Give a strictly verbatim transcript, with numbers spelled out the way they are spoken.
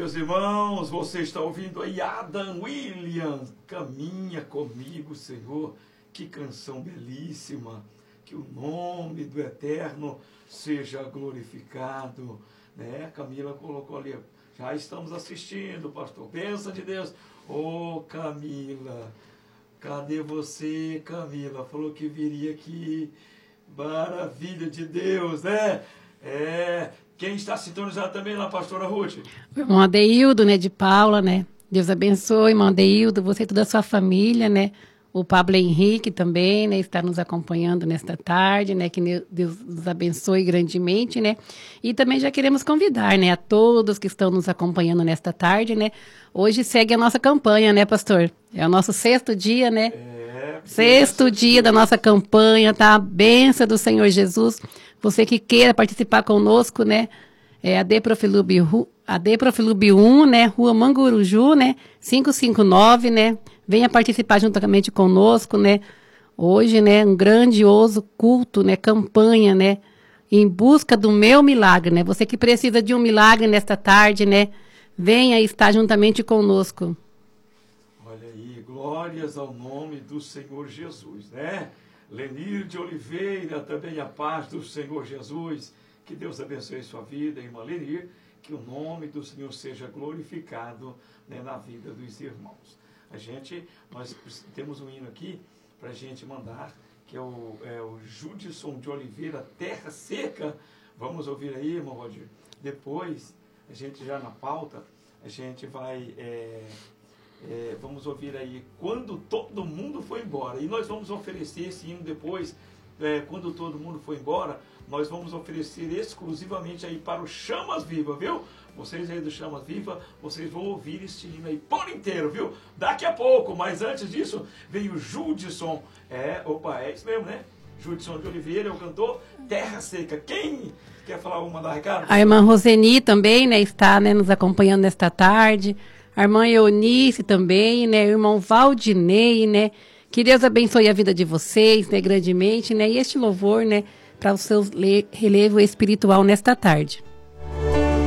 meus irmãos, você está ouvindo aí Adam Williams, Caminha Comigo, Senhor. Que canção belíssima, que o nome do Eterno seja glorificado, né? Camila colocou ali, já estamos assistindo, pastor, bênção de Deus. Ô, oh, Camila, cadê você, Camila? Falou que viria aqui, maravilha de Deus, né? É, quem está sintonizado também lá, pastora Ruth? O irmão Adeildo, né, de Paula, né? Deus abençoe, irmão Adeildo, você e toda a sua família, né? O Pablo Henrique também, né, está nos acompanhando nesta tarde, né, que Deus nos abençoe grandemente, né, e também já queremos convidar, né, a todos que estão nos acompanhando nesta tarde, né, hoje segue a nossa campanha, né, pastor, é o nosso sexto dia, né, é, sexto dia da nossa campanha, tá, a bênção do Senhor Jesus, você que queira participar conosco, né, é a Deprofilub, a Deprofilub um, né, Rua Manguruju, né, quinhentos e cinquenta e nove, né, venha participar juntamente conosco, né? Hoje, né, um grandioso culto, né, campanha, né, em busca do meu milagre, né? Você que precisa de um milagre nesta tarde, né? Venha estar juntamente conosco. Olha aí, glórias ao nome do Senhor Jesus, né? Lenir de Oliveira, também a paz do Senhor Jesus. Que Deus abençoe sua vida, irmã Lenir. Que o nome do Senhor seja glorificado, né, na vida dos irmãos. A gente, nós temos um hino aqui para a gente mandar, que é o, é o Judson de Oliveira, Terra Seca. Vamos ouvir aí, irmão Rodir. Depois, a gente já na pauta, a gente vai, é, é, vamos ouvir aí, Quando Todo Mundo Foi Embora. E nós vamos oferecer esse hino depois, é, Quando Todo Mundo Foi Embora, nós vamos oferecer exclusivamente aí para o Chamas Viva, viu? Vocês aí do Chamas Viva, vocês vão ouvir este hino aí por inteiro, viu? Daqui a pouco, mas antes disso, veio o Judson, é, opa, é isso mesmo, né? Judson de Oliveira, é o cantor Terra Seca. Quem quer falar uma da recado? A irmã Roseni também, né, está, né, nos acompanhando nesta tarde. A irmã Eunice também, né, o irmão Valdinei, né? Que Deus abençoe a vida de vocês, né, grandemente, né? E este louvor, né, para o seu relevo espiritual nesta tarde.